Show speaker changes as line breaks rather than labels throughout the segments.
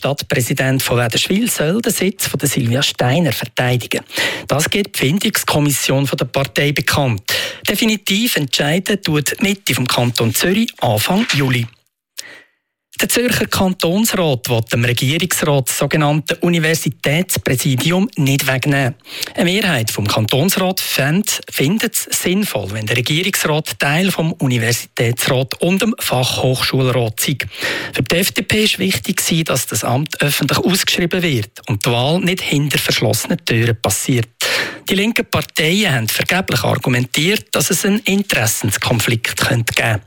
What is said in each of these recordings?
Stadtpräsident von Wädenswil soll den Sitz von Silvia Steiner verteidigen. Das gibt die Findungskommission der Partei bekannt. Definitiv entscheiden tut die Mitte vom Kanton Zürich Anfang Juli. Der Zürcher Kantonsrat will dem Regierungsrat das sogenannte Universitätspräsidium nicht wegnehmen. Eine Mehrheit vom Kantonsrat findet es sinnvoll, wenn der Regierungsrat Teil vom Universitätsrat und dem Fachhochschulrat sei. Für die FDP ist wichtig, dass das Amt öffentlich ausgeschrieben wird und die Wahl nicht hinter verschlossenen Türen passiert. Die linken Parteien haben vergeblich argumentiert, dass es einen Interessenskonflikt geben könnte.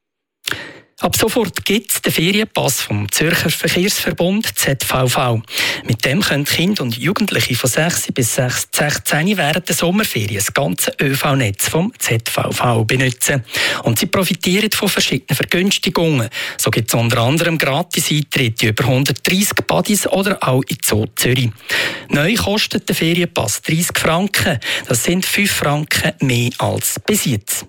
Ab sofort gibt es den Ferienpass vom Zürcher Verkehrsverbund ZVV. Mit dem können Kinder und Jugendliche von 6 bis 16 während der Sommerferien das ganze ÖV-Netz vom ZVV benutzen. Und sie profitieren von verschiedenen Vergünstigungen. So gibt es unter anderem Gratis-Eintritte über 130 Buddies oder auch in Zoo Zürich. Neu kostet der Ferienpass 30 Franken. Das sind 5 Franken mehr als bis jetzt.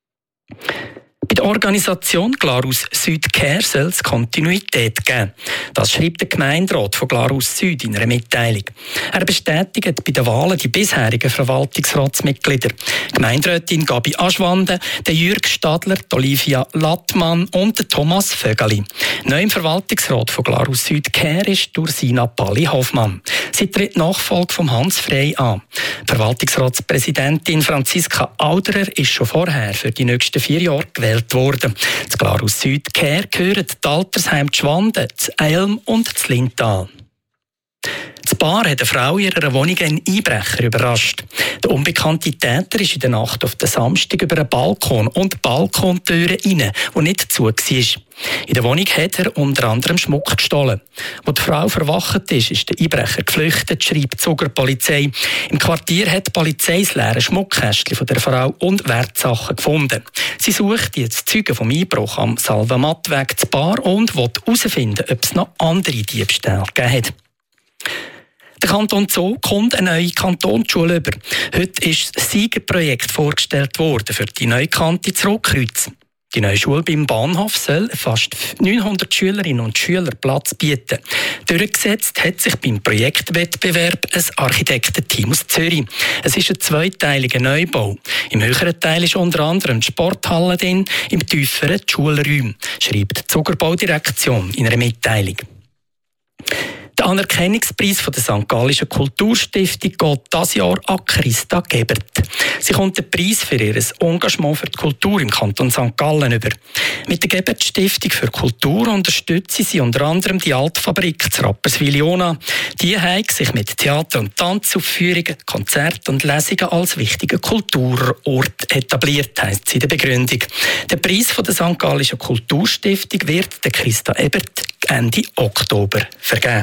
Bei der Organisation Glarus Süd Care soll es Kontinuität geben. Das schreibt der Gemeinderat von Glarus Süd in einer Mitteilung. Er bestätigt bei den Wahlen die bisherigen Verwaltungsratsmitglieder. Gemeinderätin Gabi Aschwande, der Jürg Stadler, die Olivia Lattmann und der Thomas Vögeli. Neu im Verwaltungsrat von Glarus Süd Care ist Ursina Palli-Hoffmann. Sie tritt Nachfolge von Hans Frey an. Verwaltungsratspräsidentin Franziska Auderer ist schon vorher für die nächsten 4 Jahre gewählt worden. Das Glarus Süd Care gehören die Altersheime Schwanden, Elm und Lintal. Das Paar hat eine Frau in ihrer Wohnung einen Einbrecher überrascht. Der unbekannte Täter ist in der Nacht auf den Samstag über einen Balkon und die Balkontüre rein, die nicht zu war. In der Wohnung hat er unter anderem Schmuck gestohlen. Als die Frau verwacht ist der Einbrecher geflüchtet, schreibt die Zugerpolizei. Im Quartier hat die Polizei das leere Schmuckkästchen von der Frau und Wertsachen gefunden. Sie sucht jetzt Zeugen vom Einbruch am Salvamattweg zu Bar und will herausfinden, ob es noch andere Diebstähle gegeben hat. Der Kanton Zoo kommt eine neue Kantonsschule über. Heute ist das Siegerprojekt vorgestellt worden für die Neukante zu Rotkreuz. Die neue Schule beim Bahnhof soll fast 900 Schülerinnen und Schüler Platz bieten. Durchgesetzt hat sich beim Projektwettbewerb ein Architektenteam aus Zürich. Es ist ein zweiteiliger Neubau. Im höheren Teil ist unter anderem die Sporthalle drin, im tieferen die Schulräume, schreibt die Zugerbaudirektion in einer Mitteilung. Der Anerkennungspreis von der St. Gallischen Kulturstiftung geht dieses Jahr an Christa Gebert. Sie kommt den Preis für ihr Engagement für die Kultur im Kanton St. Gallen über. Mit der Gebert Stiftung für Kultur unterstützen sie unter anderem die Altfabrik zu Rapperswil-Jona. Die hat sich mit Theater- und Tanzaufführungen, Konzerten und Lesungen als wichtiger Kulturort etabliert, heisst sie in der Begründung. Der Preis von der St. Gallischen Kulturstiftung wird der Christa Ebert Ende Oktober vergeben.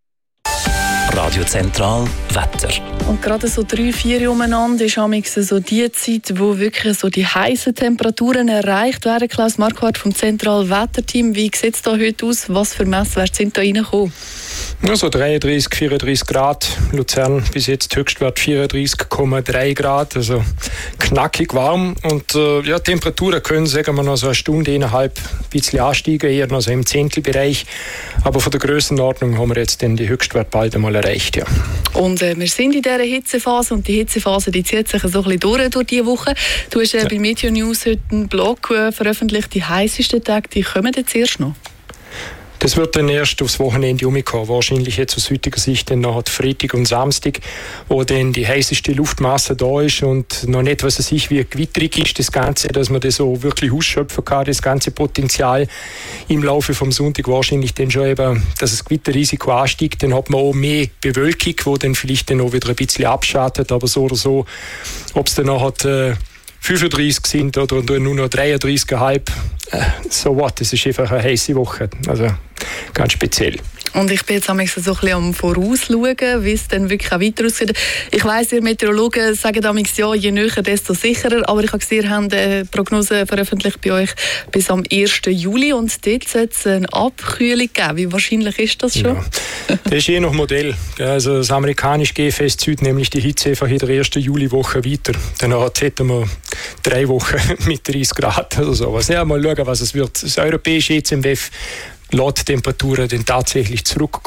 Radio Zentral Wetter.
Und gerade so 3-4 umeinander ist so die Zeit, wo wirklich so die heißen Temperaturen erreicht werden. Klaus Marquardt vom Zentral Wetterteam. Wie sieht es da heute aus? Was für Messwerte sind da reingekommen?
Ja, so 33, 34 Grad. Luzern bis jetzt Höchstwert 34,3 Grad. Also knackig warm. Und Temperaturen können, sagen wir noch so eine Stunde, 1,5 ein bisschen ansteigen, eher noch so im Zehntelbereich. Aber von der Grössenordnung haben wir jetzt den die Höchstwert bald einmal erreicht. Ja.
Und wir sind in dieser Hitzephase und die Hitzephase die zieht sich so ein bisschen durch diese Woche. Du hast bei Meteo News heute einen Blog veröffentlicht, die heißesten Tage, die kommen jetzt erst noch.
Das wird dann erst aufs Wochenende umkommen. Wahrscheinlich jetzt aus heutiger Sicht dann noch Freitag und Samstag, wo dann die heißeste Luftmasse da ist und noch nicht, was es sich wie gewitterig ist, das Ganze, dass man das so wirklich ausschöpfen kann, das ganze Potenzial im Laufe vom Sonntag wahrscheinlich dann schon eben, dass das Gewitterrisiko ansteigt. Dann hat man auch mehr Bewölkung, wo dann vielleicht dann auch wieder ein bisschen abschattet, aber so oder so, ob es dann noch hat 35 sind oder nur noch 33,5, so was, das ist einfach eine heiße Woche, also ganz speziell.
Und ich bin jetzt so ein bisschen am Vorausschauen, wie es dann wirklich auch weiter aussieht. Ich weiss, ihr Meteorologen sagen damals, ja, je näher, desto sicherer. Aber ich habe gesehen, ihr habt eine Prognose veröffentlicht bei euch bis am 1. Juli. Und dort soll es eine Abkühlung geben. Wie wahrscheinlich ist das schon?
Ja, das ist je nach Modell. Also das amerikanische GFS zieht nämlich die Hitze einfach in der 1. Juliwoche weiter. Danach hätten wir 3 Wochen mit 30 Grad oder sowas. Ja, mal schauen, was es wird. Das europäische ECMWF lässt Temperaturen dann tatsächlich zurück